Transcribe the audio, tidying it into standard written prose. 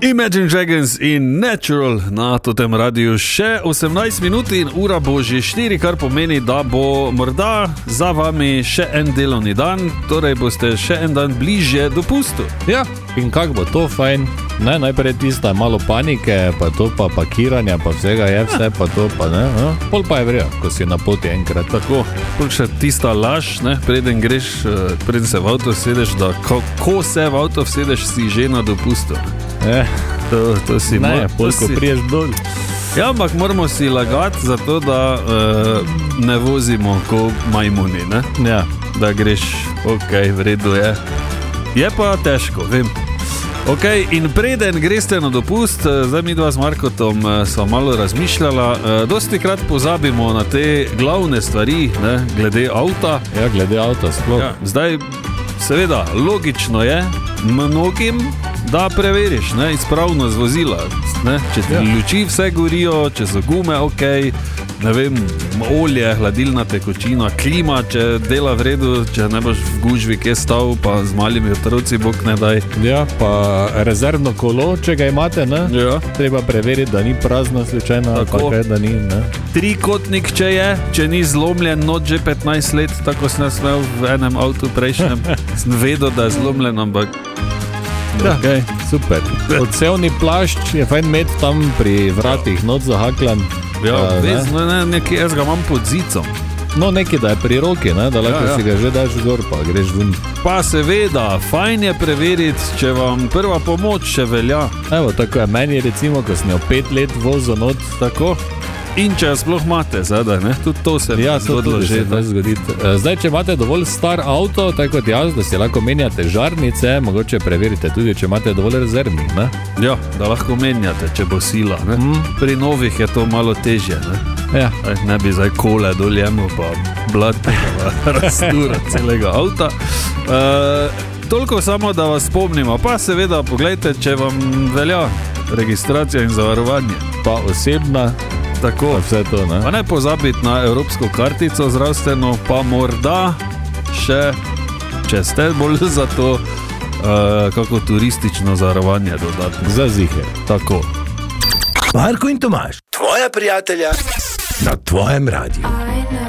Imagine Dragons in Natural na tem radiju. Še 18 minut in ura bo že 4, kar pomeni, da bo morda za vami še en delovni dan, torej boste še en dan bližje dopustu. Ja, in kako bo to fajn? Ne, najprej tista malo panike, pa to pa pakiranja, pa vsega je vse, pa to pa ne. Pol pa je vrejo, ko si na poti enkrat. Tako, še tista laž, ne, preden greš, preden se v avto sedeš, da ko se v avto sedeš, si že na dopustu. To si ne, ko priješ dol. Ja, ampak moramo si lagati zato, da ne vozimo ko majmuni, ne? Ja. Da greš, v redu je. Je pa težko, vem. In preden greste na dopust, zdaj mi dva z Markotom sva malo razmišljala, dosti krat pozabimo na te glavne stvari, ne, glede avta. Ja, glede avta sploh. Ja, zdaj, seveda, logično je mnogim, da preveriš, ne, izpravnost vozila, ne, če ti luči vse gorijo, če so gume ne vem, olje, hladilna tekočina, klima, če dela v redu, če ne boš v gužvi kje stal, pa z malimi otroci, bog ne daj. Ja, pa rezervno kolo, če ga imate, ne? Ja. Treba preveriti, da ni prazno slučajno, pa kaj, da ni, ne? Trikotnik, če ni zlomljen, not že 15 let, tako sem smel v enem avtu prejšnjem, sem vedel, da je zlomljen, ampak... Ja, super. Odsevni plašč je fajn imeti tam pri vratih, not zahaklan. Ja, nekaj, jaz ga imam pod zicom. No, nekaj, da je pri roki, ne, da lahko si ga že daš gor, pa greš ven. Pa seveda, fajn je preveriti, če vam prva pomoč še velja. Evo, tako je meni, recimo, ko sem jo 5 let vozil not, tako. In če jo sploh imate, zdaj, ne? Tudi to se zgodi. Zdaj, če imate dovolj star avto, tako kot jaz, da si lahko menjate žarnice, mogoče preverite tudi, če imate dovolj rezervnih, ne? Ja, da lahko menjate, če bo sila, ne? Pri novih je to malo težje, ne? Ja. Ne bi zdaj kole doljemo, pa blatnega rastura celega avta. Toliko samo, da vas spomnimo, pa seveda, poglejte, če vam velja registracija in zavarovanje. Pa osebna. Tako, vse to, ne? Pa ne pozabiti na evropsko kartico zdravstveno, pa morda še, če ste bolj za to, kako turistično zavarovanje dodati. Za ziher. Tako. Marko in Tomaž, tvoja prijatelja na tvojem radiju.